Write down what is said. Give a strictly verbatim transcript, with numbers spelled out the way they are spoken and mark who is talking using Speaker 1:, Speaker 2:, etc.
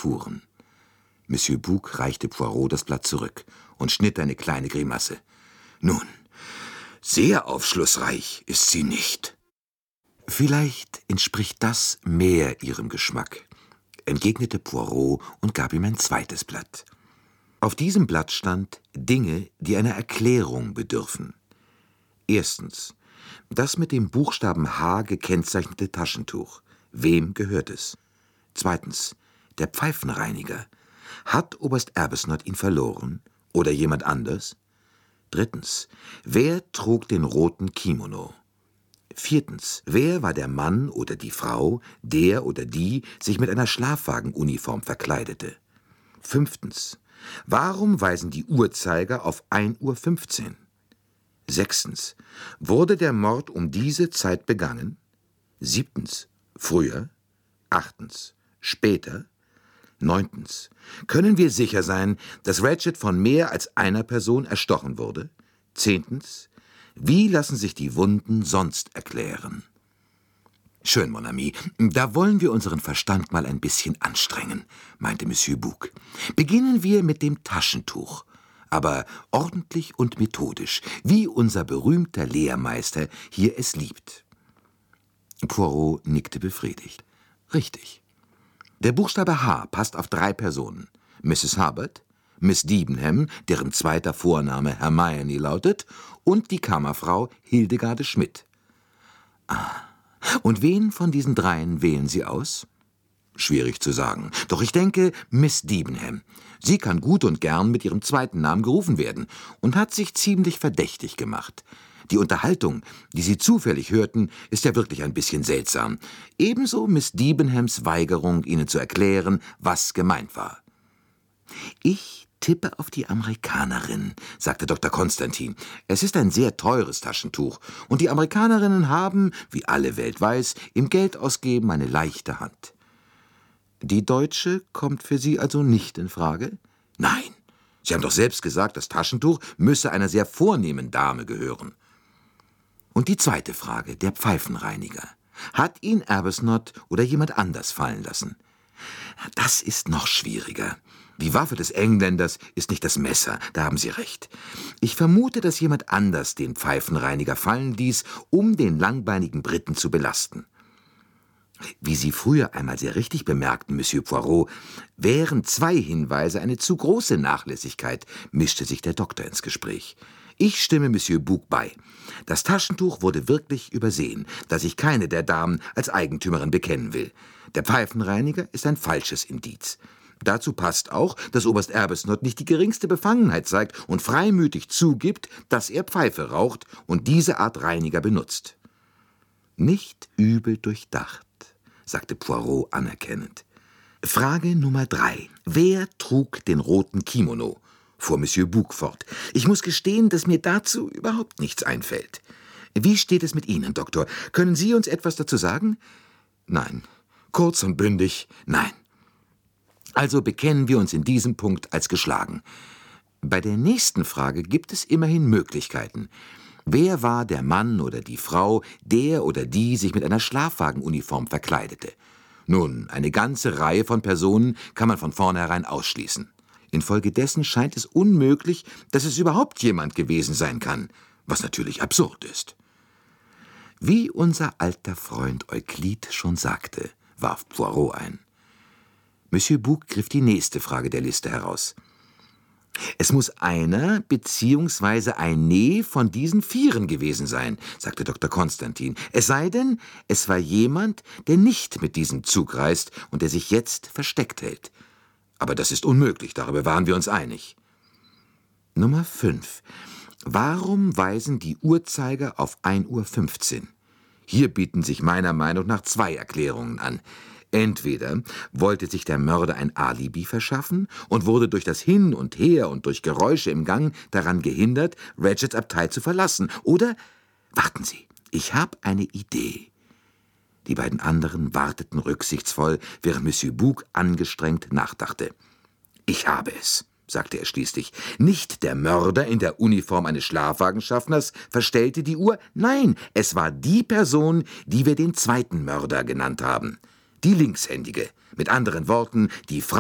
Speaker 1: erfuhren. Monsieur Bouc reichte Poirot das Blatt zurück und schnitt eine kleine Grimasse. »Nun, sehr aufschlussreich ist sie nicht.« »Vielleicht entspricht das mehr Ihrem Geschmack«, entgegnete Poirot und gab ihm ein zweites Blatt. Auf diesem Blatt stand Dinge, die einer Erklärung bedürfen. Erstens, das mit dem Buchstaben H gekennzeichnete Taschentuch. Wem gehört es? Zweitens, der Pfeifenreiniger. Hat Oberst Arbuthnot ihn verloren oder jemand anders? Drittens, wer trug den roten Kimono? Viertens, wer war der Mann oder die Frau, der oder die sich mit einer Schlafwagenuniform verkleidete? Fünftens, warum weisen die Uhrzeiger auf ein Uhr fünfzehn? Sechstens, wurde der Mord um diese Zeit begangen? Siebtens, früher? Achtens, später? Neuntens, können wir sicher sein, dass Ratchet von mehr als einer Person erstochen wurde? Zehntens, wie lassen sich die Wunden sonst erklären? »Schön, mon ami, da wollen wir unseren Verstand mal ein bisschen anstrengen«, meinte Monsieur Bouc. »Beginnen wir mit dem Taschentuch, aber ordentlich und methodisch, wie unser berühmter Lehrmeister hier es liebt.« Poirot nickte befriedigt. »Richtig. Der Buchstabe H passt auf drei Personen. Misses Hubbard, Miss Debenham, deren zweiter Vorname Hermione lautet, und die Kammerfrau Hildegarde Schmidt. Ah, und wen von diesen dreien wählen Sie aus? Schwierig zu sagen. Doch ich denke, Miss Debenham. Sie kann gut und gern mit ihrem zweiten Namen gerufen werden und hat sich ziemlich verdächtig gemacht. Die Unterhaltung, die Sie zufällig hörten, ist ja wirklich ein bisschen seltsam. Ebenso Miss Debenhams Weigerung, Ihnen zu erklären, was gemeint war. »Ich tippe auf die Amerikanerin«, sagte Doktor Konstantin. »Es ist ein sehr teures Taschentuch, und die Amerikanerinnen haben, wie alle Welt weiß, im Geldausgeben eine leichte Hand.« »Die Deutsche kommt für Sie also nicht in Frage?« »Nein, Sie haben doch selbst gesagt, das Taschentuch müsse einer sehr vornehmen Dame gehören.« »Und die zweite Frage, der Pfeifenreiniger. Hat ihn Arbuthnot oder jemand anders fallen lassen?« »Das ist noch schwieriger. Die Waffe des Engländers ist nicht das Messer, da haben Sie recht. Ich vermute, dass jemand anders den Pfeifenreiniger fallen ließ, um den langbeinigen Briten zu belasten. Wie Sie früher einmal sehr richtig bemerkten, Monsieur Poirot, wären zwei Hinweise eine zu große Nachlässigkeit«, mischte sich der Doktor ins Gespräch. »Ich stimme Monsieur Bouc bei. Das Taschentuch wurde wirklich übersehen, da sich keine der Damen als Eigentümerin bekennen will. Der Pfeifenreiniger ist ein falsches Indiz. Dazu passt auch, dass Oberst Arbuthnot nicht die geringste Befangenheit zeigt und freimütig zugibt, dass er Pfeife raucht und diese Art Reiniger benutzt.« »Nicht übel durchdacht«, sagte Poirot anerkennend. »Frage Nummer drei. Wer trug den roten Kimono?« fuhr Monsieur Bouc fort. »Ich muss gestehen, dass mir dazu überhaupt nichts einfällt. Wie steht es mit Ihnen, Doktor? Können Sie uns etwas dazu sagen?« »Nein. Kurz und bündig, nein.« »Also bekennen wir uns in diesem Punkt als geschlagen. Bei der nächsten Frage gibt es immerhin Möglichkeiten. Wer war der Mann oder die Frau, der oder die sich mit einer Schlafwagenuniform verkleidete? Nun, eine ganze Reihe von Personen kann man von vornherein ausschließen. Infolgedessen scheint es unmöglich, dass es überhaupt jemand gewesen sein kann, was natürlich absurd ist.« »Wie unser alter Freund Euklid schon sagte«, warf Poirot ein. Monsieur Bouc griff die nächste Frage der Liste heraus. »Es muss einer bzw. eine von diesen Vieren gewesen sein«, sagte Doktor Konstantin. »Es sei denn, es war jemand, der nicht mit diesem Zug reist und der sich jetzt versteckt hält. Aber das ist unmöglich, darüber waren wir uns einig.« Nummer fünf. Warum weisen die Uhrzeiger auf ein Uhr fünfzehn? Hier bieten sich meiner Meinung nach zwei Erklärungen an. Entweder wollte sich der Mörder ein Alibi verschaffen und wurde durch das Hin und Her und durch Geräusche im Gang daran gehindert, Ratchets Abteil zu verlassen. Oder, warten Sie, ich habe eine Idee. Die beiden anderen warteten rücksichtsvoll, während Monsieur Bouc angestrengt nachdachte. »Ich habe es«, sagte er schließlich. »Nicht der Mörder in der Uniform eines Schlafwagenschaffners verstellte die Uhr. Nein, es war die Person, die wir den zweiten Mörder genannt haben. Die Linkshändige. Mit anderen Worten, die Frau,